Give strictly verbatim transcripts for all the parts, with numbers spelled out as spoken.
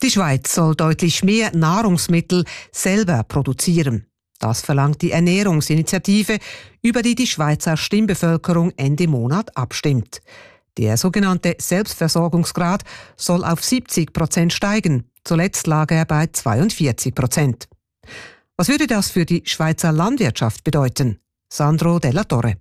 Die Schweiz soll deutlich mehr Nahrungsmittel selber produzieren. Das verlangt die Ernährungsinitiative, über die die Schweizer Stimmbevölkerung Ende Monat abstimmt. Der sogenannte Selbstversorgungsgrad soll auf siebzig Prozent steigen. Zuletzt lag er bei zweiundvierzig Prozent. Was würde das für die Schweizer Landwirtschaft bedeuten? Sandro Della Torre.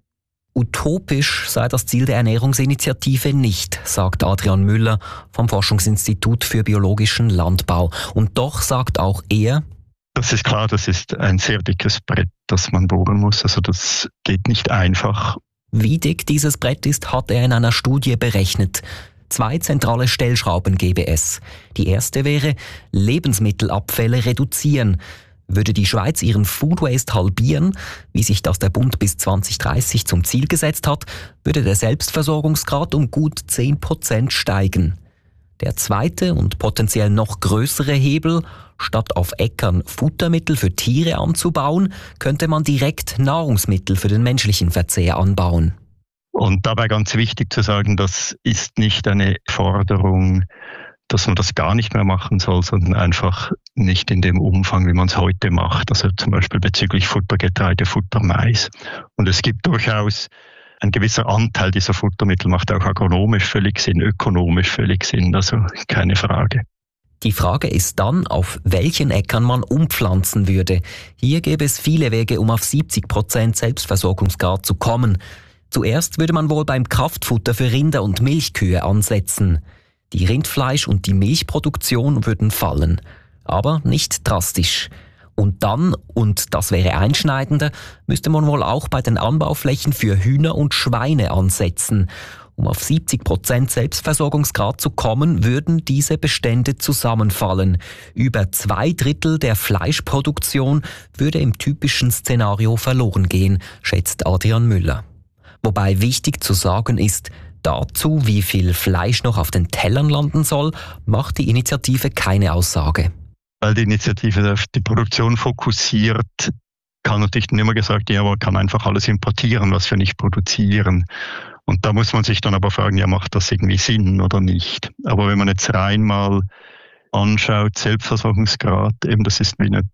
Utopisch sei das Ziel der Ernährungsinitiative nicht, sagt Adrian Müller vom Forschungsinstitut für biologischen Landbau. Und doch sagt auch er: Das ist klar, das ist ein sehr dickes Brett, das man bohren muss. Also das geht nicht einfach. Wie dick dieses Brett ist, hat er in einer Studie berechnet. Zwei zentrale Stellschrauben gäbe es. Die erste wäre, Lebensmittelabfälle reduzieren. Würde die Schweiz ihren Food Waste halbieren, wie sich das der Bund bis zwanzig dreißig zum Ziel gesetzt hat, würde der Selbstversorgungsgrad um gut zehn Prozent steigen. Der zweite und potenziell noch größere Hebel: Statt auf Äckern Futtermittel für Tiere anzubauen, könnte man direkt Nahrungsmittel für den menschlichen Verzehr anbauen. Und dabei ganz wichtig zu sagen, das ist nicht eine Forderung, dass man das gar nicht mehr machen soll, sondern einfach nicht in dem Umfang, wie man es heute macht. Also zum Beispiel bezüglich Futtergetreide, Futtermais. Und es gibt durchaus ein gewisser Anteil dieser Futtermittel, macht auch agronomisch völlig Sinn, ökonomisch völlig Sinn, also keine Frage. Die Frage ist dann, auf welchen Äckern man umpflanzen würde. Hier gäbe es viele Wege, um auf siebzig Prozent Selbstversorgungsgrad zu kommen. Zuerst würde man wohl beim Kraftfutter für Rinder und Milchkühe ansetzen. Die Rindfleisch- und die Milchproduktion würden fallen. Aber nicht drastisch. Und dann, und das wäre einschneidender, müsste man wohl auch bei den Anbauflächen für Hühner und Schweine ansetzen. Um auf siebzig Prozent Selbstversorgungsgrad zu kommen, würden diese Bestände zusammenfallen. Über zwei Drittel der Fleischproduktion würde im typischen Szenario verloren gehen, schätzt Adrian Müller. Wobei wichtig zu sagen ist, dazu, wie viel Fleisch noch auf den Tellern landen soll, macht die Initiative keine Aussage. Weil die Initiative auf die Produktion fokussiert, kann natürlich nicht immer gesagt, ja, man kann einfach alles importieren, was wir nicht produzieren. Und da muss man sich dann aber fragen, ja, macht das irgendwie Sinn oder nicht? Aber wenn man jetzt rein mal anschaut, Selbstversorgungsgrad, eben das ist wie eine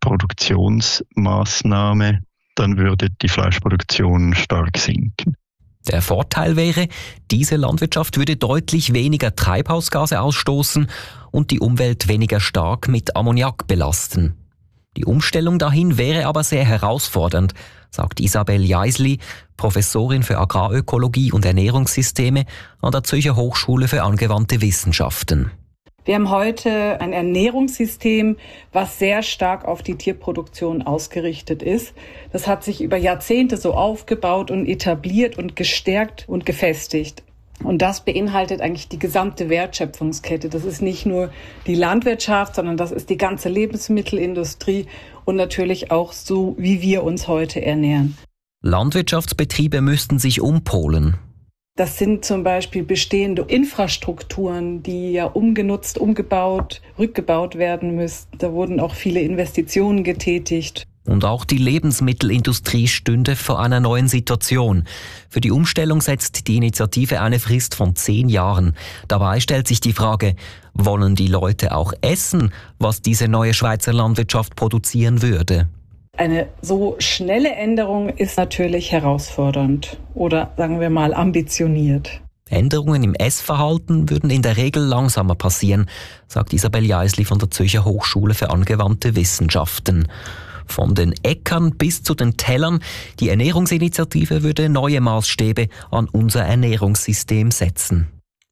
Produktionsmaßnahme, dann würde die Fleischproduktion stark sinken. Der Vorteil wäre, diese Landwirtschaft würde deutlich weniger Treibhausgase ausstoßen und die Umwelt weniger stark mit Ammoniak belasten. Die Umstellung dahin wäre aber sehr herausfordernd, sagt Isabel Jaisli, Professorin für Agrarökologie und Ernährungssysteme an der Zürcher Hochschule für angewandte Wissenschaften. Wir haben heute ein Ernährungssystem, was sehr stark auf die Tierproduktion ausgerichtet ist. Das hat sich über Jahrzehnte so aufgebaut und etabliert und gestärkt und gefestigt. Und das beinhaltet eigentlich die gesamte Wertschöpfungskette. Das ist nicht nur die Landwirtschaft, sondern das ist die ganze Lebensmittelindustrie und natürlich auch so, wie wir uns heute ernähren. Landwirtschaftsbetriebe müssten sich umpolen. Das sind zum Beispiel bestehende Infrastrukturen, die ja umgenutzt, umgebaut, rückgebaut werden müssen. Da wurden auch viele Investitionen getätigt. Und auch die Lebensmittelindustrie stünde vor einer neuen Situation. Für die Umstellung setzt die Initiative eine Frist von zehn Jahren. Dabei stellt sich die Frage, wollen die Leute auch essen, was diese neue Schweizer Landwirtschaft produzieren würde? Eine so schnelle Änderung ist natürlich herausfordernd oder sagen wir mal ambitioniert. Änderungen im Essverhalten würden in der Regel langsamer passieren, sagt Isabel Jaisli von der Zürcher Hochschule für angewandte Wissenschaften. Von den Äckern bis zu den Tellern, die Ernährungsinitiative würde neue Maßstäbe an unser Ernährungssystem setzen.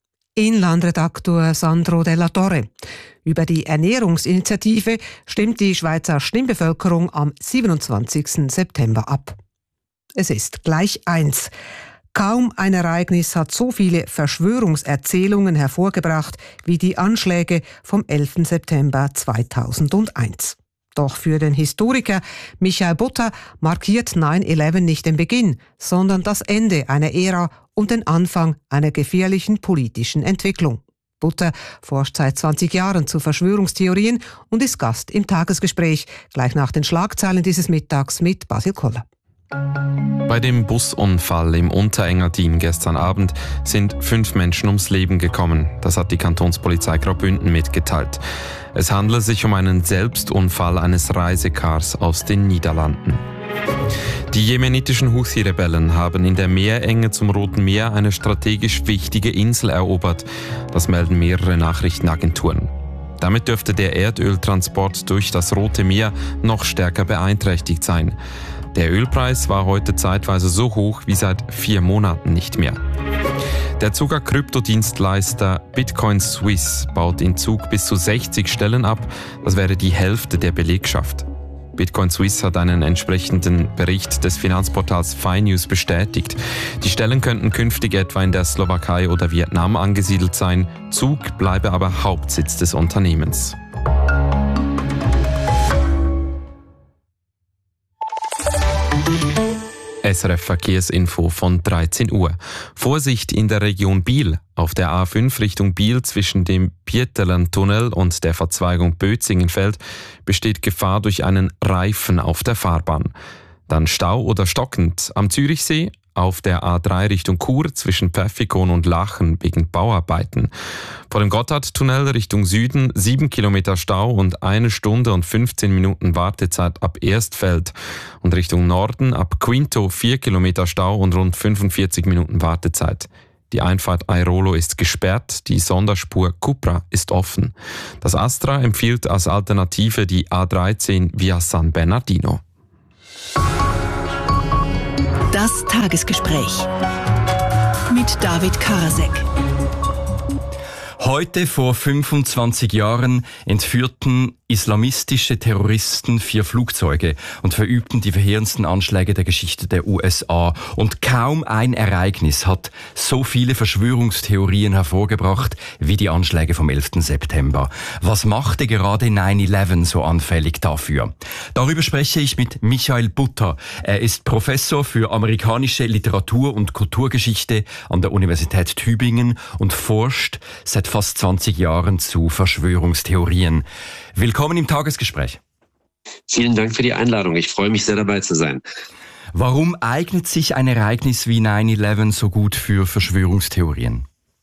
Inlandredaktor Sandro Della Torre. Über die Ernährungsinitiative stimmt die Schweizer Stimmbevölkerung am siebenundzwanzigsten September ab. Es ist gleich eins. Kaum ein Ereignis hat so viele Verschwörungserzählungen hervorgebracht wie die Anschläge vom elften September zweitausendeins. Doch für den Historiker Michael Butter markiert neun elf nicht den Beginn, sondern das Ende einer Ära und den Anfang einer gefährlichen politischen Entwicklung. Butter forscht seit zwanzig Jahren zu Verschwörungstheorien und ist Gast im Tagesgespräch, gleich nach den Schlagzeilen dieses Mittags mit Basil Koller. Bei dem Busunfall im Unterengadin gestern Abend sind fünf Menschen ums Leben gekommen. Das hat die Kantonspolizei Graubünden mitgeteilt. Es handelt sich um einen Selbstunfall eines Reisekars aus den Niederlanden. Die jemenitischen Houthi-Rebellen haben in der Meerenge zum Roten Meer eine strategisch wichtige Insel erobert. Das melden mehrere Nachrichtenagenturen. Damit dürfte der Erdöltransport durch das Rote Meer noch stärker beeinträchtigt sein. Der Ölpreis war heute zeitweise so hoch wie seit vier Monaten nicht mehr. Der Zucker-Kryptodienstleister Bitcoin Suisse baut in Zug bis zu sechzig Stellen ab. Das wäre die Hälfte der Belegschaft. Bitcoin Suisse hat einen entsprechenden Bericht des Finanzportals Finews bestätigt. Die Stellen könnten künftig etwa in der Slowakei oder Vietnam angesiedelt sein. Zug bleibe aber Hauptsitz des Unternehmens. S R F Verkehrsinfo von dreizehn Uhr. Vorsicht in der Region Biel. Auf der A fünf Richtung Biel zwischen dem Pieterlen-Tunnel und der Verzweigung Bözingenfeld besteht Gefahr durch einen Reifen auf der Fahrbahn. Dann Stau oder stockend am Zürichsee, auf der A drei Richtung Chur zwischen Pfäffikon und Lachen wegen Bauarbeiten. Vor dem Gotthardtunnel Richtung Süden sieben Kilometer Stau und eine Stunde und fünfzehn Minuten Wartezeit ab Erstfeld. Und Richtung Norden ab Quinto vier Kilometer Stau und rund fünfundvierzig Minuten Wartezeit. Die Einfahrt Airolo ist gesperrt, die Sonderspur Cupra ist offen. Das Astra empfiehlt als Alternative die A dreizehn via San Bernardino. Das Tagesgespräch mit David Karasek. Heute vor fünfundzwanzig Jahren entführten islamistische Terroristen vier Flugzeuge und verübten die verheerendsten Anschläge der Geschichte der U S A. Und kaum ein Ereignis hat so viele Verschwörungstheorien hervorgebracht wie die Anschläge vom elften September. Was machte gerade neun elf so anfällig dafür? Darüber spreche ich mit Michael Butter. Er ist Professor für amerikanische Literatur- und Kulturgeschichte an der Universität Tübingen und forscht seit fast zwanzig Jahren zu Verschwörungstheorien. Willkommen im Tagesgespräch. Vielen Dank für die Einladung. Ich freue mich sehr, dabei zu sein. Warum eignet sich ein Ereignis wie neun elf so gut für Verschwörungstheorien?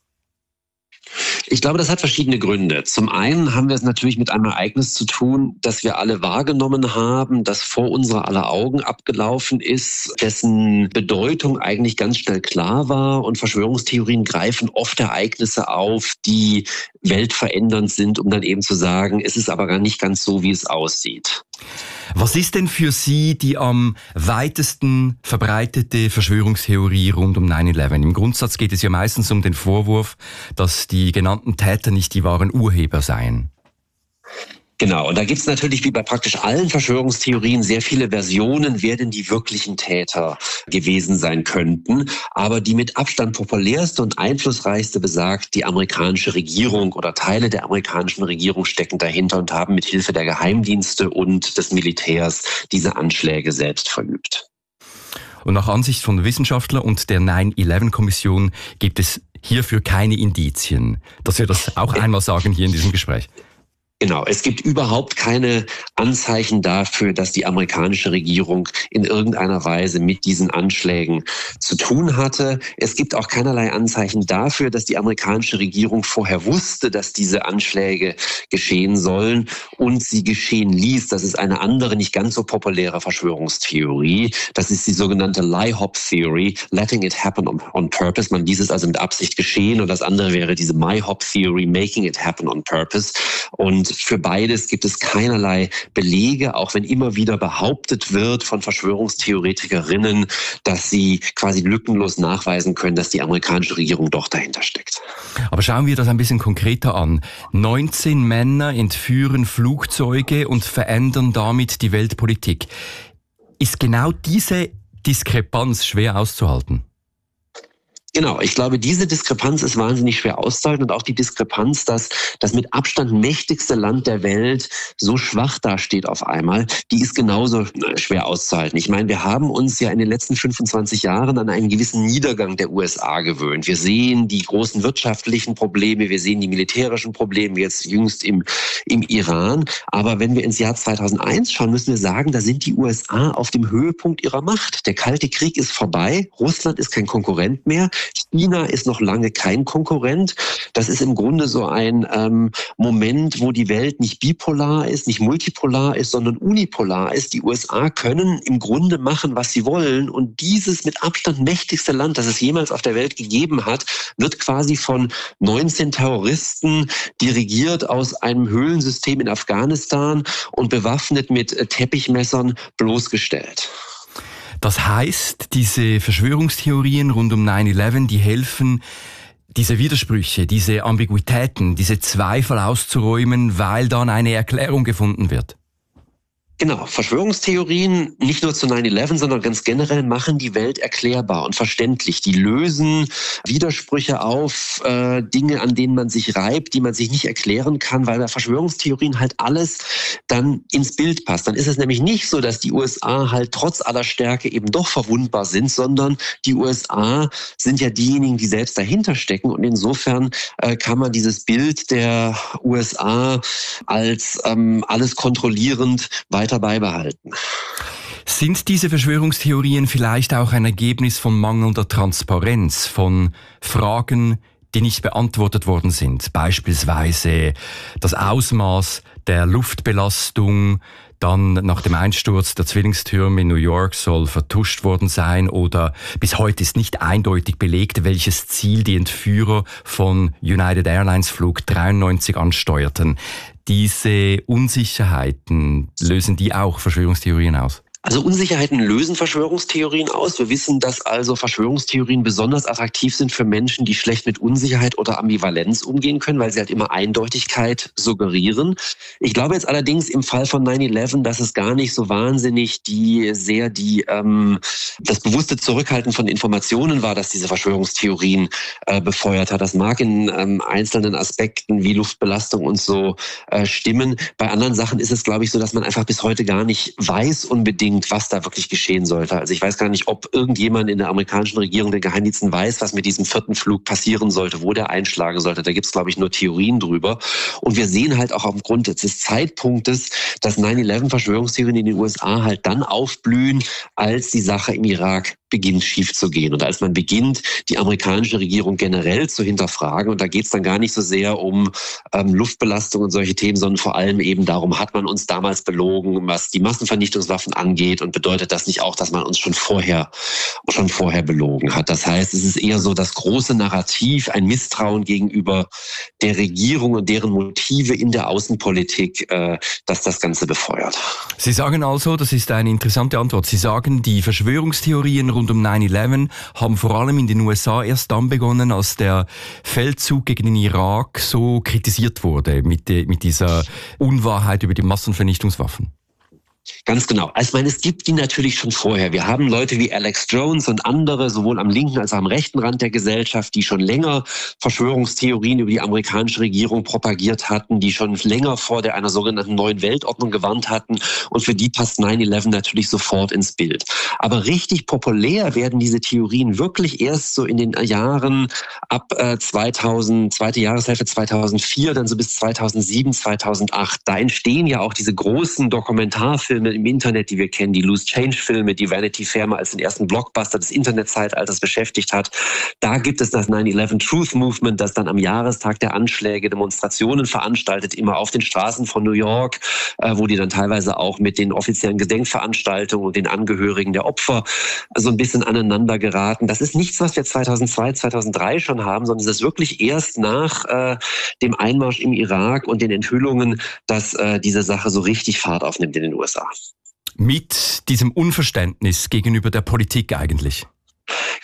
Ich glaube, das hat verschiedene Gründe. Zum einen haben wir es natürlich mit einem Ereignis zu tun, das wir alle wahrgenommen haben, das vor unserer aller Augen abgelaufen ist, dessen Bedeutung eigentlich ganz schnell klar war. Und Verschwörungstheorien greifen oft Ereignisse auf, die weltverändernd sind, um dann eben zu sagen, es ist aber gar nicht ganz so, wie es aussieht. Was ist denn für Sie die am weitesten verbreitete Verschwörungstheorie rund um neun elf? Im Grundsatz geht es ja meistens um den Vorwurf, dass die genannten Täter nicht die wahren Urheber seien. Genau, und da gibt es natürlich wie bei praktisch allen Verschwörungstheorien sehr viele Versionen, wer denn die wirklichen Täter gewesen sein könnten. Aber die mit Abstand populärste und einflussreichste besagt, die amerikanische Regierung oder Teile der amerikanischen Regierung stecken dahinter und haben mit Hilfe der Geheimdienste und des Militärs diese Anschläge selbst verübt. Und nach Ansicht von Wissenschaftlern und der neun elf Kommission gibt es hierfür keine Indizien. Dass wir das auch einmal sagen hier in diesem Gespräch. Genau, es gibt überhaupt keine Anzeichen dafür, dass die amerikanische Regierung in irgendeiner Weise mit diesen Anschlägen zu tun hatte. Es gibt auch keinerlei Anzeichen dafür, dass die amerikanische Regierung vorher wusste, dass diese Anschläge geschehen sollen und sie geschehen ließ. Das ist eine andere, nicht ganz so populäre Verschwörungstheorie. Das ist die sogenannte Lie-Hop-Theory, letting it happen on, on purpose. Man ließ es also mit Absicht geschehen. Und das andere wäre diese My-Hop-Theory, making it happen on purpose. Und für beides gibt es keinerlei Belege, auch wenn immer wieder behauptet wird von Verschwörungstheoretikerinnen, dass sie quasi lückenlos nachweisen können, dass die amerikanische Regierung doch dahinter steckt. Aber schauen wir das ein bisschen konkreter an. neunzehn Männer entführen Flugzeuge und verändern damit die Weltpolitik. Ist genau diese Diskrepanz schwer auszuhalten? Genau, ich glaube, diese Diskrepanz ist wahnsinnig schwer auszuhalten und auch die Diskrepanz, dass das mit Abstand mächtigste Land der Welt so schwach dasteht auf einmal, die ist genauso schwer auszuhalten. Ich meine, wir haben uns ja in den letzten fünfundzwanzig Jahren an einen gewissen Niedergang der U S A gewöhnt. Wir sehen die großen wirtschaftlichen Probleme, wir sehen die militärischen Probleme, jetzt jüngst im, im Iran. Aber wenn wir ins Jahr zweitausendeins schauen, müssen wir sagen, da sind die U S A auf dem Höhepunkt ihrer Macht. Der Kalte Krieg ist vorbei, Russland ist kein Konkurrent mehr. China ist noch lange kein Konkurrent. Das ist im Grunde so ein ähm, Moment, wo die Welt nicht bipolar ist, nicht multipolar ist, sondern unipolar ist. Die U S A können im Grunde machen, was sie wollen. Und dieses mit Abstand mächtigste Land, das es jemals auf der Welt gegeben hat, wird quasi von neunzehn Terroristen dirigiert aus einem Höhlensystem in Afghanistan und bewaffnet mit Teppichmessern bloßgestellt. Das heißt, diese Verschwörungstheorien rund um neun elf, die helfen, diese Widersprüche, diese Ambiguitäten, diese Zweifel auszuräumen, weil dann eine Erklärung gefunden wird. Genau, Verschwörungstheorien, nicht nur zu neun elf, sondern ganz generell machen die Welt erklärbar und verständlich. Die lösen Widersprüche auf, äh, Dinge, an denen man sich reibt, die man sich nicht erklären kann, weil bei Verschwörungstheorien halt alles dann ins Bild passt. Dann ist es nämlich nicht so, dass die U S A halt trotz aller Stärke eben doch verwundbar sind, sondern die U S A sind ja diejenigen, die selbst dahinter stecken. Und insofern äh, kann man dieses Bild der U S A als ähm, alles kontrollierend weiter beibehalten. Sind diese Verschwörungstheorien vielleicht auch ein Ergebnis von mangelnder Transparenz, von Fragen, die nicht beantwortet worden sind? Beispielsweise das Ausmaß der Luftbelastung, dann nach dem Einsturz der Zwillingstürme in New York soll vertuscht worden sein oder bis heute ist nicht eindeutig belegt, welches Ziel die Entführer von United Airlines Flug dreiundneunzig ansteuerten. Diese Unsicherheiten, lösen die auch Verschwörungstheorien aus? Also Unsicherheiten lösen Verschwörungstheorien aus. Wir wissen, dass also Verschwörungstheorien besonders attraktiv sind für Menschen, die schlecht mit Unsicherheit oder Ambivalenz umgehen können, weil sie halt immer Eindeutigkeit suggerieren. Ich glaube jetzt allerdings im Fall von neun elf, dass es gar nicht so wahnsinnig die sehr die ähm, das bewusste Zurückhalten von Informationen war, dass diese Verschwörungstheorien äh, befeuert hat. Das mag in ähm, einzelnen Aspekten wie Luftbelastung und so äh, stimmen. Bei anderen Sachen ist es, glaube ich, so, dass man einfach bis heute gar nicht weiß unbedingt, was da wirklich geschehen sollte. Also ich weiß gar nicht, ob irgendjemand in der amerikanischen Regierung, der Geheimdiensten, weiß, was mit diesem vierten Flug passieren sollte, wo der einschlagen sollte. Da gibt es, glaube ich, nur Theorien drüber. Und wir sehen halt auch aufgrund des Zeitpunktes, dass neun elf Verschwörungstheorien in den U S A halt dann aufblühen, als die Sache im Irak beginnt schief zu gehen. Und als man beginnt, die amerikanische Regierung generell zu hinterfragen, und da geht es dann gar nicht so sehr um ähm, Luftbelastung und solche Themen, sondern vor allem eben darum, hat man uns damals belogen, was die Massenvernichtungswaffen angeht, und bedeutet das nicht auch, dass man uns schon vorher, schon vorher belogen hat. Das heißt, es ist eher so das große Narrativ, ein Misstrauen gegenüber der Regierung und deren Motive in der Außenpolitik, äh, dass das Ganze befeuert. Sie sagen also, das ist eine interessante Antwort, Sie sagen, die Verschwörungstheorien rund um neun elf haben vor allem in den U S A erst dann begonnen, als der Feldzug gegen den Irak so kritisiert wurde mit, de, mit dieser Unwahrheit über die Massenvernichtungswaffen. Ganz genau. Also ich meine, es gibt die natürlich schon vorher. Wir haben Leute wie Alex Jones und andere, sowohl am linken als auch am rechten Rand der Gesellschaft, die schon länger Verschwörungstheorien über die amerikanische Regierung propagiert hatten, die schon länger vor der einer sogenannten neuen Weltordnung gewarnt hatten. Und für die passt neun elf natürlich sofort ins Bild. Aber richtig populär werden diese Theorien wirklich erst so in den Jahren ab äh, zweitausend, zweite Jahreshälfte zweitausendvier, dann so bis zweitausendsieben, zweitausendacht. Da entstehen ja auch diese großen Dokumentarfilme im Internet, die wir kennen, die Loose Change-Filme, die Vanity Fair mal als den ersten Blockbuster des Internetzeitalters beschäftigt hat. Da gibt es das neun elf Truth Movement, das dann am Jahrestag der Anschläge Demonstrationen veranstaltet, immer auf den Straßen von New York, äh, wo die dann teilweise auch mit den offiziellen Gedenkveranstaltungen und den Angehörigen der Opfer so ein bisschen aneinander geraten. Das ist nichts, was wir zweitausendzwei, zweitausenddrei schon haben, sondern es ist wirklich erst nach äh, dem Einmarsch im Irak und den Enthüllungen, dass äh, diese Sache so richtig Fahrt aufnimmt in den U S A. Mit diesem Unverständnis gegenüber der Politik eigentlich?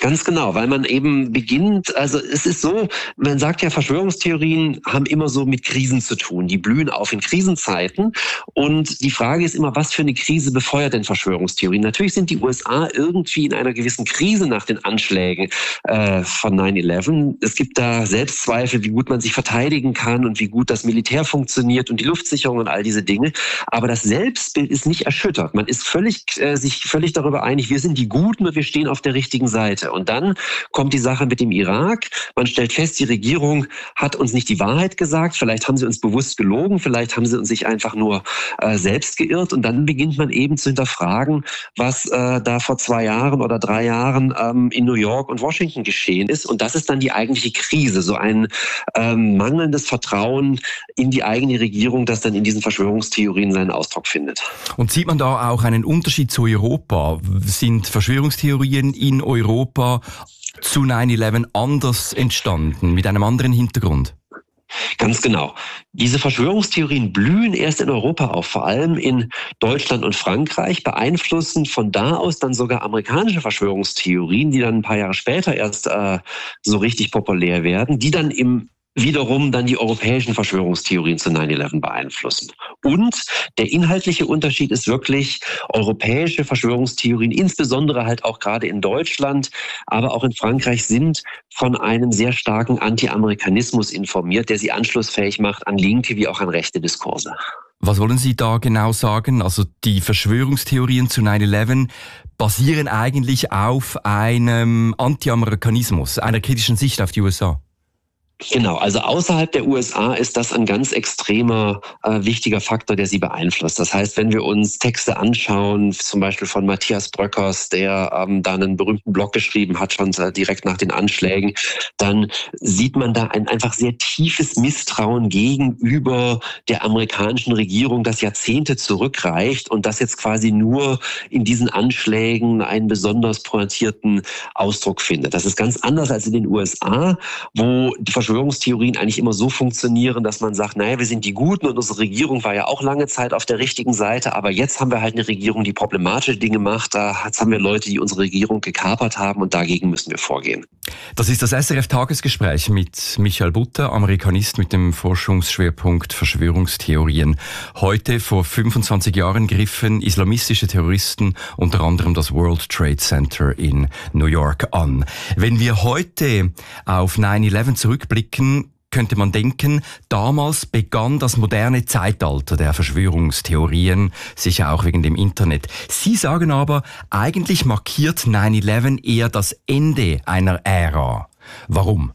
Ganz genau, weil man eben beginnt, also es ist so, man sagt ja, Verschwörungstheorien haben immer so mit Krisen zu tun. Die blühen auf in Krisenzeiten und die Frage ist immer, was für eine Krise befeuert denn Verschwörungstheorien? Natürlich sind die U S A irgendwie in einer gewissen Krise nach den Anschlägen äh, von nine eleven. Es gibt da Selbstzweifel, wie gut man sich verteidigen kann und wie gut das Militär funktioniert und die Luftsicherung und all diese Dinge. Aber das Selbstbild ist nicht erschüttert. Man ist völlig, äh, sich völlig darüber einig, wir sind die Guten und wir stehen auf der richtigen Seite. Und dann kommt die Sache mit dem Irak. Man stellt fest, die Regierung hat uns nicht die Wahrheit gesagt. Vielleicht haben sie uns bewusst gelogen. Vielleicht haben sie uns sich einfach nur äh, selbst geirrt. Und dann beginnt man eben zu hinterfragen, was äh, da vor zwei Jahren oder drei Jahren ähm, in New York und Washington geschehen ist. Und das ist dann die eigentliche Krise. So ein ähm, mangelndes Vertrauen in die eigene Regierung, das dann in diesen Verschwörungstheorien seinen Ausdruck findet. Und sieht man da auch einen Unterschied zu Europa? Sind Verschwörungstheorien in Europa zu nine eleven anders entstanden, mit einem anderen Hintergrund? Ganz genau. Diese Verschwörungstheorien blühen erst in Europa auf, vor allem in Deutschland und Frankreich, beeinflussen von da aus dann sogar amerikanische Verschwörungstheorien, die dann ein paar Jahre später erst äh, so richtig populär werden, die dann im wiederum dann die europäischen Verschwörungstheorien zu nine eleven beeinflussen. Und der inhaltliche Unterschied ist wirklich, europäische Verschwörungstheorien, insbesondere halt auch gerade in Deutschland, aber auch in Frankreich, sind von einem sehr starken Anti-Amerikanismus informiert, der sie anschlussfähig macht an linke wie auch an rechte Diskurse. Was wollen Sie da genau sagen? Also die Verschwörungstheorien zu nine eleven basieren eigentlich auf einem Anti-Amerikanismus, einer kritischen Sicht auf die U S A. Genau, also außerhalb der U S A ist das ein ganz extremer, äh, wichtiger Faktor, der sie beeinflusst. Das heißt, wenn wir uns Texte anschauen, zum Beispiel von Matthias Bröckers, der ähm, da einen berühmten Blog geschrieben hat, schon äh, direkt nach den Anschlägen, dann sieht man da ein einfach sehr tiefes Misstrauen gegenüber der amerikanischen Regierung, das Jahrzehnte zurückreicht und das jetzt quasi nur in diesen Anschlägen einen besonders pointierten Ausdruck findet. Das ist ganz anders als in den U S A, wo die Verschwörungstheorien eigentlich immer so funktionieren, dass man sagt, naja, wir sind die Guten und unsere Regierung war ja auch lange Zeit auf der richtigen Seite, aber jetzt haben wir halt eine Regierung, die problematische Dinge macht. Da jetzt haben wir Leute, die unsere Regierung gekapert haben und dagegen müssen wir vorgehen. Das ist das S R F-Tagesgespräch mit Michael Butter, Amerikanist mit dem Forschungsschwerpunkt Verschwörungstheorien. Heute, vor fünfundzwanzig Jahren, griffen islamistische Terroristen unter anderem das World Trade Center in New York an. Wenn wir heute auf nine eleven zurückblicken, könnte man denken, damals begann das moderne Zeitalter der Verschwörungstheorien, sicher auch wegen dem Internet. Sie sagen aber, eigentlich markiert nine eleven eher das Ende einer Ära. Warum?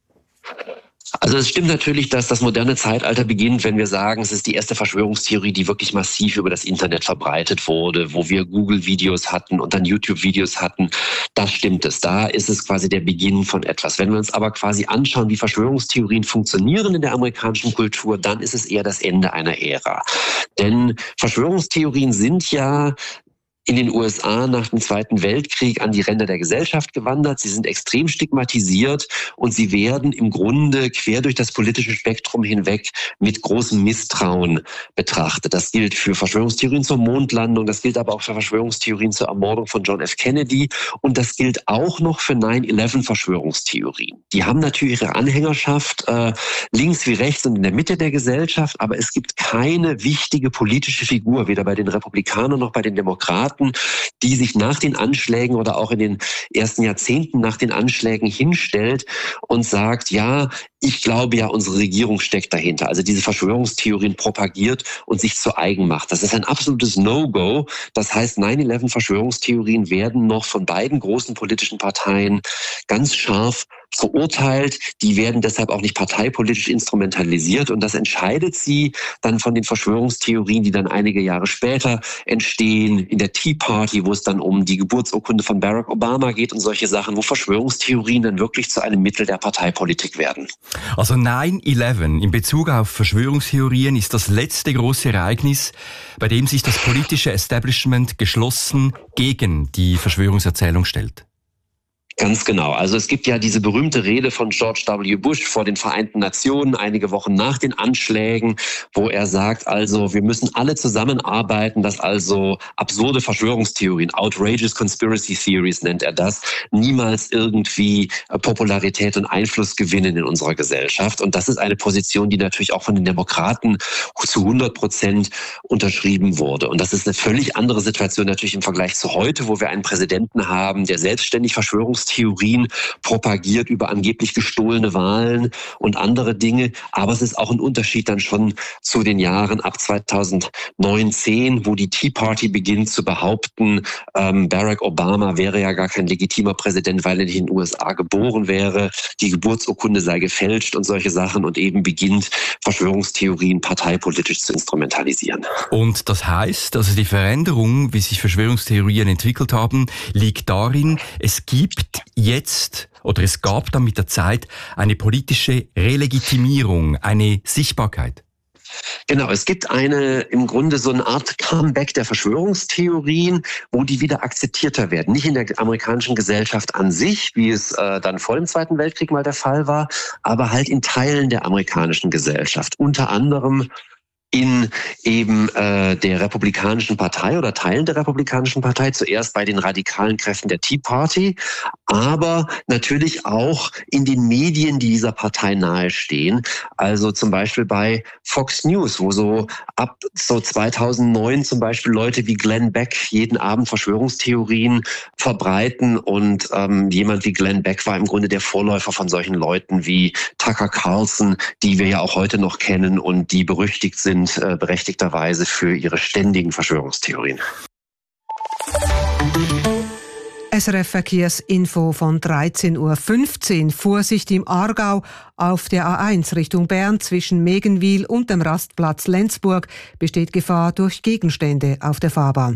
Also es stimmt natürlich, dass das moderne Zeitalter beginnt, wenn wir sagen, es ist die erste Verschwörungstheorie, die wirklich massiv über das Internet verbreitet wurde, wo wir Google-Videos hatten und dann YouTube-Videos hatten. Das stimmt es. Da ist es quasi der Beginn von etwas. Wenn wir uns aber quasi anschauen, wie Verschwörungstheorien funktionieren in der amerikanischen Kultur, dann ist es eher das Ende einer Ära. Denn Verschwörungstheorien sind ja in den U S A nach dem Zweiten Weltkrieg an die Ränder der Gesellschaft gewandert. Sie sind extrem stigmatisiert und sie werden im Grunde quer durch das politische Spektrum hinweg mit großem Misstrauen betrachtet. Das gilt für Verschwörungstheorien zur Mondlandung, das gilt aber auch für Verschwörungstheorien zur Ermordung von John F. Kennedy und das gilt auch noch für nine eleven Verschwörungstheorien. Die haben natürlich ihre Anhängerschaft äh, links wie rechts und in der Mitte der Gesellschaft, aber es gibt keine wichtige politische Figur, weder bei den Republikanern noch bei den Demokraten, die sich nach den Anschlägen oder auch in den ersten Jahrzehnten nach den Anschlägen hinstellt und sagt, ja, ich glaube ja, unsere Regierung steckt dahinter. Also diese Verschwörungstheorien propagiert und sich zu eigen macht. Das ist ein absolutes No-Go. Das heißt, nine eleven Verschwörungstheorien werden noch von beiden großen politischen Parteien ganz scharf verurteilt. Die werden deshalb auch nicht parteipolitisch instrumentalisiert und das entscheidet sie dann von den Verschwörungstheorien, die dann einige Jahre später entstehen, in der Tea Party, wo es dann um die Geburtsurkunde von Barack Obama geht und solche Sachen, wo Verschwörungstheorien dann wirklich zu einem Mittel der Parteipolitik werden. Also nine eleven in Bezug auf Verschwörungstheorien ist das letzte große Ereignis, bei dem sich das politische Establishment geschlossen gegen die Verschwörungserzählung stellt. Ganz genau. Also es gibt ja diese berühmte Rede von George W. Bush vor den Vereinten Nationen einige Wochen nach den Anschlägen, wo er sagt, also wir müssen alle zusammenarbeiten, dass also absurde Verschwörungstheorien, outrageous conspiracy theories nennt er das, niemals irgendwie Popularität und Einfluss gewinnen in unserer Gesellschaft. Und das ist eine Position, die natürlich auch von den Demokraten zu hundert Prozent unterschrieben wurde. Und das ist eine völlig andere Situation natürlich im Vergleich zu heute, wo wir einen Präsidenten haben, der selbstständig Verschwörungstheorien propagiert über angeblich gestohlene Wahlen und andere Dinge. Aber es ist auch ein Unterschied dann schon zu den Jahren ab zweitausendneun, zehn, wo die Tea Party beginnt zu behaupten, ähm, Barack Obama wäre ja gar kein legitimer Präsident, weil er nicht in den U S A geboren wäre, die Geburtsurkunde sei gefälscht und solche Sachen und eben beginnt, Verschwörungstheorien parteipolitisch zu instrumentalisieren. Und das heißt, also die Veränderung, wie sich Verschwörungstheorien entwickelt haben, liegt darin, es gibt jetzt oder es gab dann mit der Zeit eine politische Relegitimierung, eine Sichtbarkeit. Genau, es gibt eine, im Grunde so eine Art Comeback der Verschwörungstheorien, wo die wieder akzeptierter werden. Nicht in der amerikanischen Gesellschaft an sich, wie es äh, dann vor dem Zweiten Weltkrieg mal der Fall war, aber halt in Teilen der amerikanischen Gesellschaft. Unter anderem in eben äh, der Republikanischen Partei oder Teilen der Republikanischen Partei, zuerst bei den radikalen Kräften der Tea Party, aber natürlich auch in den Medien, die dieser Partei nahestehen. Also zum Beispiel bei Fox News, wo so ab so zweitausendneun zum Beispiel Leute wie Glenn Beck jeden Abend Verschwörungstheorien verbreiten und ähm, jemand wie Glenn Beck war im Grunde der Vorläufer von solchen Leuten wie Tucker Carlson, die wir ja auch heute noch kennen und die berüchtigt sind, äh, berechtigterweise für ihre ständigen Verschwörungstheorien. S R F-Verkehrsinfo von dreizehn Uhr fünfzehn. Vorsicht im Aargau. Auf der A eins Richtung Bern zwischen Megenwil und dem Rastplatz Lenzburg besteht Gefahr durch Gegenstände auf der Fahrbahn.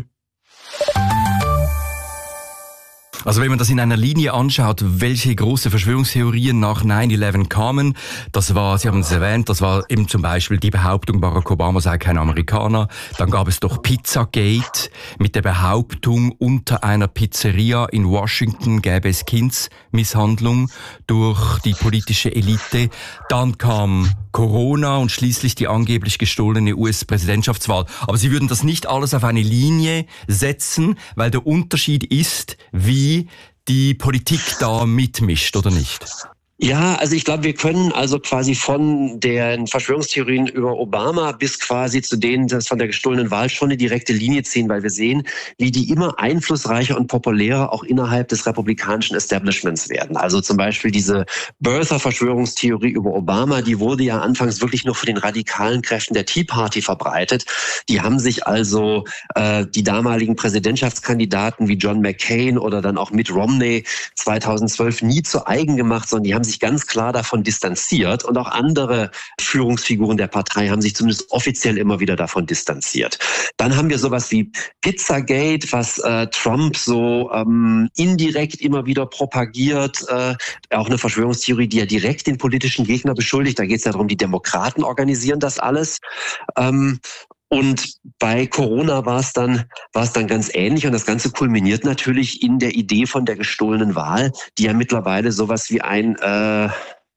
Also wenn man das in einer Linie anschaut, welche große Verschwörungstheorien nach neun elf kamen, das war, Sie haben es erwähnt, das war eben zum Beispiel die Behauptung, Barack Obama sei kein Amerikaner. Dann gab es doch Pizzagate mit der Behauptung, unter einer Pizzeria in Washington gäbe es Kindsmisshandlung durch die politische Elite. Dann kam Corona und schließlich die angeblich gestohlene U S-Präsidentschaftswahl. Aber Sie würden das nicht alles auf eine Linie setzen, weil der Unterschied ist, wie die Politik da mitmischt, oder nicht? Ja, also ich glaube, wir können also quasi von den Verschwörungstheorien über Obama bis quasi zu denen das von der gestohlenen Wahl schon eine direkte Linie ziehen, weil wir sehen, wie die immer einflussreicher und populärer auch innerhalb des republikanischen Establishments werden. Also zum Beispiel diese Birther-Verschwörungstheorie über Obama, die wurde ja anfangs wirklich nur von den radikalen Kräften der Tea Party verbreitet. Die haben sich also äh, die damaligen Präsidentschaftskandidaten wie John McCain oder dann auch Mitt Romney zweitausendzwölf nie zu eigen gemacht, sondern die haben sich ganz klar davon distanziert und auch andere Führungsfiguren der Partei haben sich zumindest offiziell immer wieder davon distanziert. Dann haben wir sowas wie Pizzagate, was äh, Trump so ähm, indirekt immer wieder propagiert, äh, auch eine Verschwörungstheorie, die ja direkt den politischen Gegner beschuldigt. Da geht es ja darum, die Demokraten organisieren das alles. Ähm, Und bei Corona war es dann, war es dann ganz ähnlich und das Ganze kulminiert natürlich in der Idee von der gestohlenen Wahl, die ja mittlerweile sowas wie ein äh,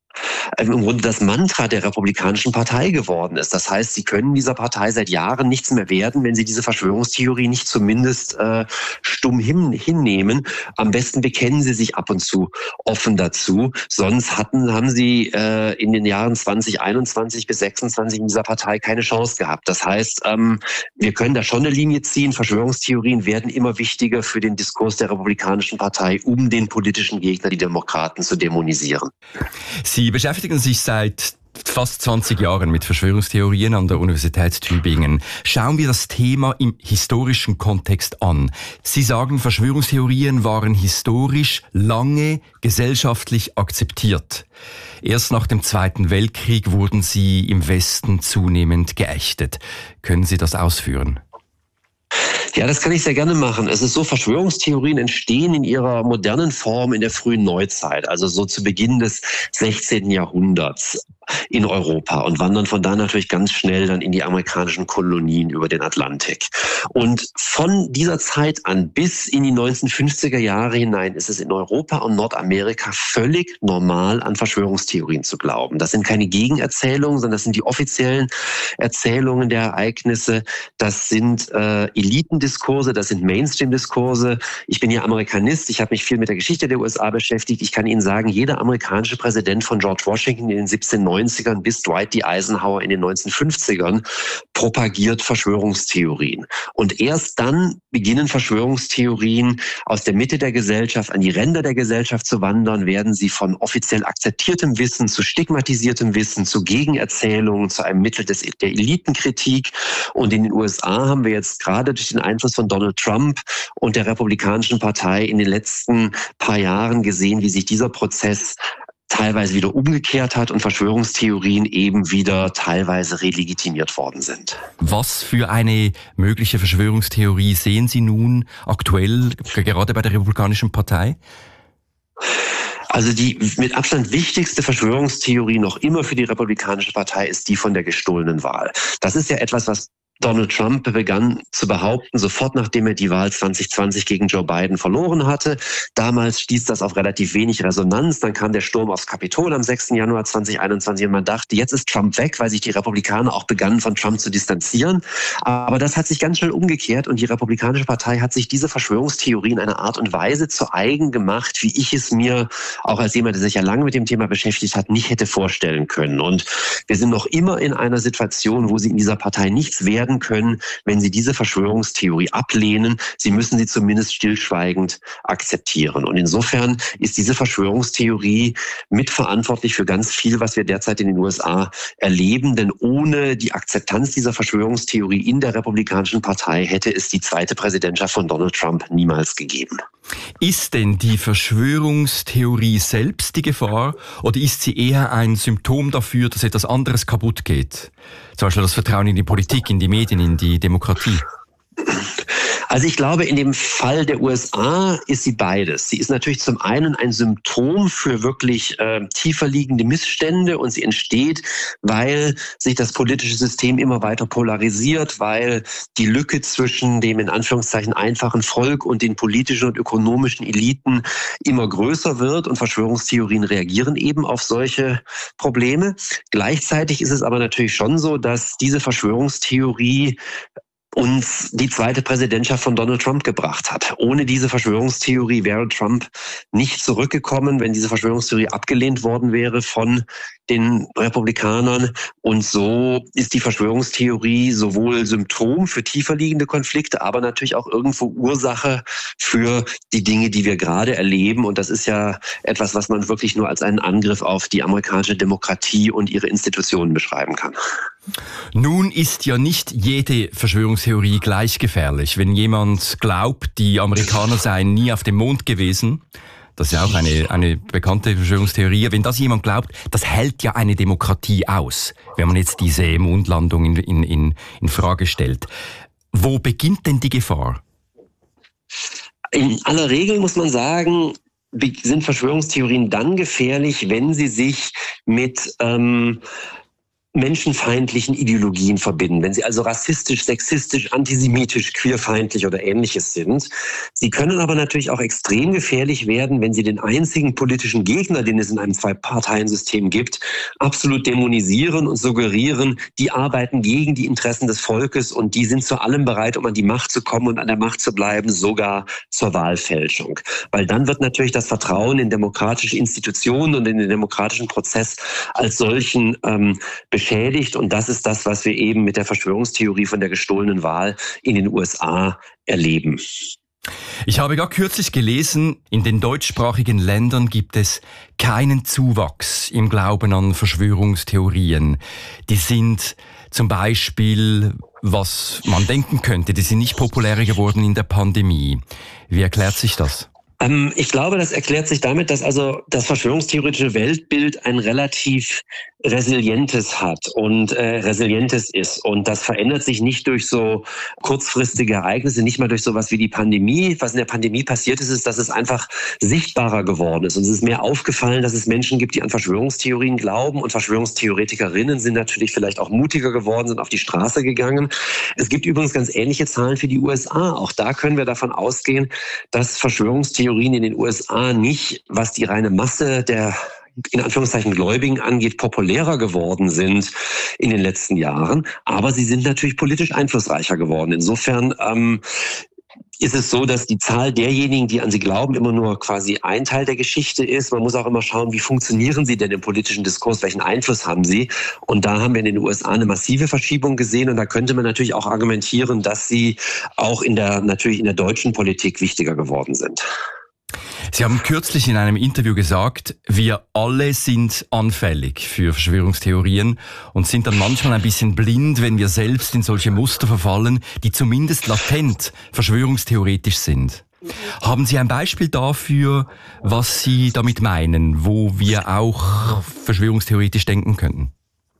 im Grunde das Mantra der Republikanischen Partei geworden ist. Das heißt, sie können dieser Partei seit Jahren nichts mehr werden, wenn sie diese Verschwörungstheorie nicht zumindest äh, stumm hin, hinnehmen. Am besten bekennen sie sich ab und zu offen dazu. Sonst hatten, haben sie äh, in den Jahren zwanzig einundzwanzig bis sechsundzwanzig in dieser Partei keine Chance gehabt. Das heißt, ähm, wir können da schon eine Linie ziehen. Verschwörungstheorien werden immer wichtiger für den Diskurs der Republikanischen Partei, um den politischen Gegner, die Demokraten, zu dämonisieren. Sie beschäftigen sich seit fast zwanzig Jahren mit Verschwörungstheorien an der Universität Tübingen. Schauen wir das Thema im historischen Kontext an. Sie sagen, Verschwörungstheorien waren historisch lange gesellschaftlich akzeptiert. Erst nach dem Zweiten Weltkrieg wurden sie im Westen zunehmend geächtet. Können Sie das ausführen? Ja, das kann ich sehr gerne machen. Es ist so, Verschwörungstheorien entstehen in ihrer modernen Form in der frühen Neuzeit, also so zu Beginn des sechzehnten Jahrhunderts. in Europa und wandern von da natürlich ganz schnell dann in die amerikanischen Kolonien über den Atlantik. Und von dieser Zeit an bis in die neunzehnhundertfünfziger Jahre hinein ist es in Europa und Nordamerika völlig normal, an Verschwörungstheorien zu glauben. Das sind keine Gegenerzählungen, sondern das sind die offiziellen Erzählungen der Ereignisse. Das sind äh, Elitendiskurse, das sind Mainstream-Diskurse. Ich bin ja Amerikanist, ich habe mich viel mit der Geschichte der U S A beschäftigt. Ich kann Ihnen sagen, jeder amerikanische Präsident von George Washington in den siebzehnhundertneunzigern bis Dwight D. Eisenhower in den neunzehnhundertfünfzigern propagiert Verschwörungstheorien. Und erst dann beginnen Verschwörungstheorien aus der Mitte der Gesellschaft an die Ränder der Gesellschaft zu wandern, werden sie von offiziell akzeptiertem Wissen zu stigmatisiertem Wissen, zu Gegenerzählungen, zu einem Mittel des, der Elitenkritik. Und in den U S A haben wir jetzt gerade durch den Einfluss von Donald Trump und der Republikanischen Partei in den letzten paar Jahren gesehen, wie sich dieser Prozess teilweise wieder umgekehrt hat und Verschwörungstheorien eben wieder teilweise relegitimiert worden sind. Was für eine mögliche Verschwörungstheorie sehen Sie nun aktuell, gerade bei der Republikanischen Partei? Also die mit Abstand wichtigste Verschwörungstheorie noch immer für die Republikanische Partei ist die von der gestohlenen Wahl. Das ist ja etwas, was Donald Trump begann zu behaupten, sofort nachdem er die Wahl zwanzig zwanzig gegen Joe Biden verloren hatte. Damals stieß das auf relativ wenig Resonanz. Dann kam der Sturm aufs Kapitol am sechsten Januar zweitausendeinundzwanzig und man dachte, jetzt ist Trump weg, weil sich die Republikaner auch begannen, von Trump zu distanzieren. Aber das hat sich ganz schnell umgekehrt und die Republikanische Partei hat sich diese Verschwörungstheorie in einer Art und Weise zu eigen gemacht, wie ich es mir, auch als jemand, der sich ja lange mit dem Thema beschäftigt hat, nicht hätte vorstellen können. Und wir sind noch immer in einer Situation, wo sie in dieser Partei nichts werden können, wenn sie diese Verschwörungstheorie ablehnen. Sie müssen sie zumindest stillschweigend akzeptieren. Und insofern ist diese Verschwörungstheorie mitverantwortlich für ganz viel, was wir derzeit in den U S A erleben. Denn ohne die Akzeptanz dieser Verschwörungstheorie in der Republikanischen Partei hätte es die zweite Präsidentschaft von Donald Trump niemals gegeben. Ist denn die Verschwörungstheorie selbst die Gefahr oder ist sie eher ein Symptom dafür, dass etwas anderes kaputt geht? Zum Beispiel das Vertrauen in die Politik, in die Medien, in die Demokratie. Also ich glaube, in dem Fall der U S A ist sie beides. Sie ist natürlich zum einen ein Symptom für wirklich äh, tiefer liegende Missstände und sie entsteht, weil sich das politische System immer weiter polarisiert, weil die Lücke zwischen dem in Anführungszeichen einfachen Volk und den politischen und ökonomischen Eliten immer größer wird und Verschwörungstheorien reagieren eben auf solche Probleme. Gleichzeitig ist es aber natürlich schon so, dass diese Verschwörungstheorie uns die zweite Präsidentschaft von Donald Trump gebracht hat. Ohne diese Verschwörungstheorie wäre Trump nicht zurückgekommen, wenn diese Verschwörungstheorie abgelehnt worden wäre von den Republikanern. Und so ist die Verschwörungstheorie sowohl Symptom für tiefer liegende Konflikte, aber natürlich auch irgendwo Ursache für die Dinge, die wir gerade erleben. Und das ist ja etwas, was man wirklich nur als einen Angriff auf die amerikanische Demokratie und ihre Institutionen beschreiben kann. Nun ist ja nicht jede Verschwörungstheorie gleich gefährlich. Wenn jemand glaubt, die Amerikaner seien nie auf dem Mond gewesen, das ist ja auch eine, eine bekannte Verschwörungstheorie, wenn das jemand glaubt, das hält ja eine Demokratie aus, wenn man jetzt diese Mondlandung in, in, in, in Frage stellt. Wo beginnt denn die Gefahr? In aller Regel muss man sagen, sind Verschwörungstheorien dann gefährlich, wenn sie sich mit ähm, menschenfeindlichen Ideologien verbinden, wenn sie also rassistisch, sexistisch, antisemitisch, queerfeindlich oder ähnliches sind. Sie können aber natürlich auch extrem gefährlich werden, wenn sie den einzigen politischen Gegner, den es in einem Zwei-Parteien-System gibt, absolut dämonisieren und suggerieren, die arbeiten gegen die Interessen des Volkes und die sind zu allem bereit, um an die Macht zu kommen und an der Macht zu bleiben, sogar zur Wahlfälschung. Weil dann wird natürlich das Vertrauen in demokratische Institutionen und in den demokratischen Prozess als solchen ähm, beschädigt und das ist das, was wir eben mit der Verschwörungstheorie von der gestohlenen Wahl in den U S A erleben. Ich habe gar kürzlich gelesen, in den deutschsprachigen Ländern gibt es keinen Zuwachs im Glauben an Verschwörungstheorien. Die sind zum Beispiel, was man denken könnte, die sind nicht populärer geworden in der Pandemie. Wie erklärt sich das? Ich glaube, das erklärt sich damit, dass also das verschwörungstheoretische Weltbild ein relativ Resilientes hat und äh, Resilientes ist. Und das verändert sich nicht durch so kurzfristige Ereignisse, nicht mal durch sowas wie die Pandemie. Was in der Pandemie passiert ist, ist, dass es einfach sichtbarer geworden ist. Und es ist mehr aufgefallen, dass es Menschen gibt, die an Verschwörungstheorien glauben. Und Verschwörungstheoretikerinnen sind natürlich vielleicht auch mutiger geworden, sind auf die Straße gegangen. Es gibt übrigens ganz ähnliche Zahlen für die U S A. Auch da können wir davon ausgehen, dass Verschwörungstheorien in den U S A nicht, was die reine Masse der in Anführungszeichen Gläubigen angeht, populärer geworden sind in den letzten Jahren. Aber sie sind natürlich politisch einflussreicher geworden. Insofern ähm, ist es so, dass die Zahl derjenigen, die an sie glauben, immer nur quasi ein Teil der Geschichte ist. Man muss auch immer schauen, wie funktionieren sie denn im politischen Diskurs, welchen Einfluss haben sie? Und da haben wir in den U S A eine massive Verschiebung gesehen. Und da könnte man natürlich auch argumentieren, dass sie auch in der, natürlich in der deutschen Politik wichtiger geworden sind. Sie haben kürzlich in einem Interview gesagt, wir alle sind anfällig für Verschwörungstheorien und sind dann manchmal ein bisschen blind, wenn wir selbst in solche Muster verfallen, die zumindest latent verschwörungstheoretisch sind. Haben Sie ein Beispiel dafür, was Sie damit meinen, wo wir auch verschwörungstheoretisch denken könnten?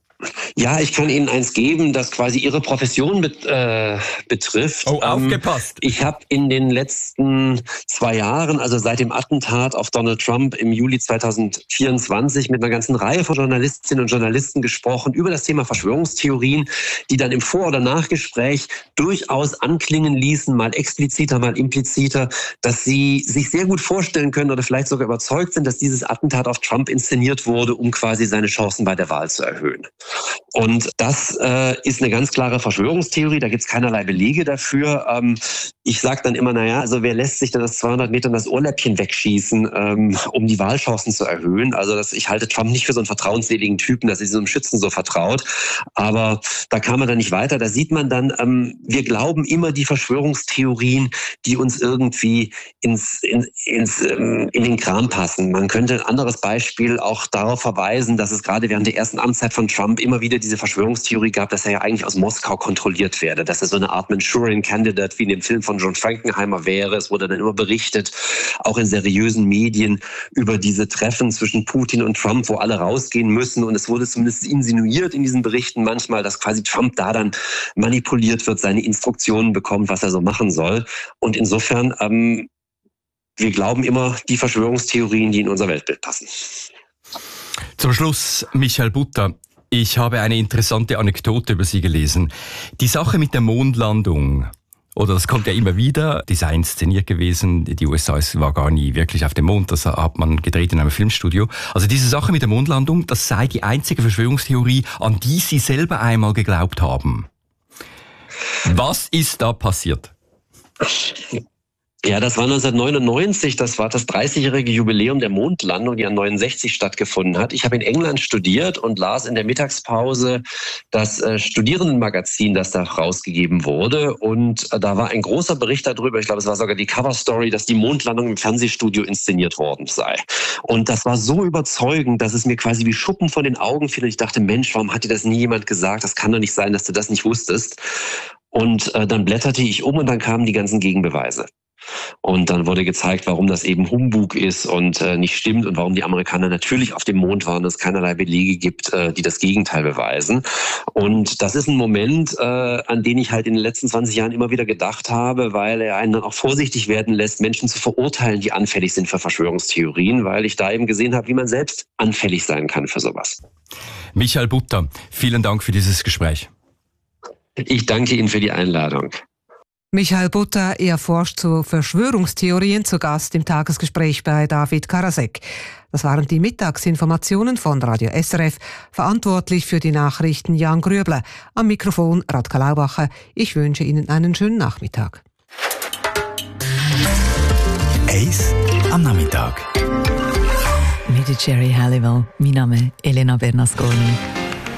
Ja, ich kann Ihnen eins geben, das quasi Ihre Profession bet, äh, betrifft. Oh, aufgepasst! Ähm, ich habe in den letzten zwei Jahren, also seit dem Attentat auf Donald Trump im Juli zweitausendvierundzwanzig, mit einer ganzen Reihe von Journalistinnen und Journalisten gesprochen über das Thema Verschwörungstheorien, die dann im Vor- oder Nachgespräch durchaus anklingen ließen, mal expliziter, mal impliziter, dass sie sich sehr gut vorstellen können oder vielleicht sogar überzeugt sind, dass dieses Attentat auf Trump inszeniert wurde, um quasi seine Chancen bei der Wahl zu erhöhen. Und das äh, ist eine ganz klare Verschwörungstheorie, da gibt es keinerlei Belege dafür. Ähm, ich sage dann immer, naja, also wer lässt sich denn das zweihundert Metern das Ohrläppchen wegschießen, ähm, um die Wahlchancen zu erhöhen? Also das, ich halte Trump nicht für so einen vertrauensseligen Typen, dass er so einem Schützen so vertraut. Aber da kam man dann nicht weiter. Da sieht man dann, ähm, wir glauben immer die Verschwörungstheorien, die uns irgendwie ins, in, ins, ähm, in den Kram passen. Man könnte ein anderes Beispiel auch darauf verweisen, dass es gerade während der ersten Amtszeit von Trump immer wieder diese Verschwörungstheorie gab, dass er ja eigentlich aus Moskau kontrolliert werde, dass er so eine Art Manchurian-Candidate wie in dem Film von John Frankenheimer wäre. Es wurde dann immer berichtet, auch in seriösen Medien, über diese Treffen zwischen Putin und Trump, wo alle rausgehen müssen. Und es wurde zumindest insinuiert in diesen Berichten manchmal, dass quasi Trump da dann manipuliert wird, seine Instruktionen bekommt, was er so machen soll. Und insofern, ähm, wir glauben immer die Verschwörungstheorien, die in unser Weltbild passen. Zum Schluss, Michael Butter. Ich habe eine interessante Anekdote über Sie gelesen. Die Sache mit der Mondlandung, oder das kommt ja immer wieder, die sei inszeniert gewesen, die U S A war gar nie wirklich auf dem Mond, das hat man gedreht in einem Filmstudio. Also diese Sache mit der Mondlandung, das sei die einzige Verschwörungstheorie, an die Sie selber einmal geglaubt haben. Was ist da passiert? Ja, das war neunzehnhundertneunundneunzig, das war das dreißigjährige Jubiläum der Mondlandung, die an neunundsechzig stattgefunden hat. Ich habe in England studiert und las in der Mittagspause das äh, Studierendenmagazin, das da rausgegeben wurde. Und äh, da war ein großer Bericht darüber, ich glaube, es war sogar die Coverstory, dass die Mondlandung im Fernsehstudio inszeniert worden sei. Und das war so überzeugend, dass es mir quasi wie Schuppen von den Augen fiel. Und ich dachte, Mensch, warum hat dir das nie jemand gesagt? Das kann doch nicht sein, dass du das nicht wusstest. Und äh, dann blätterte ich um und dann kamen die ganzen Gegenbeweise. Und dann wurde gezeigt, warum das eben Humbug ist und äh, nicht stimmt und warum die Amerikaner natürlich auf dem Mond waren, dass es keinerlei Belege gibt, äh, die das Gegenteil beweisen. Und das ist ein Moment, äh, an den ich halt in den letzten zwanzig Jahren immer wieder gedacht habe, weil er einen dann auch vorsichtig werden lässt, Menschen zu verurteilen, die anfällig sind für Verschwörungstheorien, weil ich da eben gesehen habe, wie man selbst anfällig sein kann für sowas. Michael Butter, vielen Dank für dieses Gespräch. Ich danke Ihnen für die Einladung. Michael Butter, er forscht zu Verschwörungstheorien, zu Gast im Tagesgespräch bei David Karasek. Das waren die Mittagsinformationen von Radio S R F. Verantwortlich für die Nachrichten Jan Grübler. Am Mikrofon Radka Laubacher. Ich wünsche Ihnen einen schönen Nachmittag. Eis am Nachmittag. Mit Jerry Halliwell. Mein Name ist Elena Bernasconi.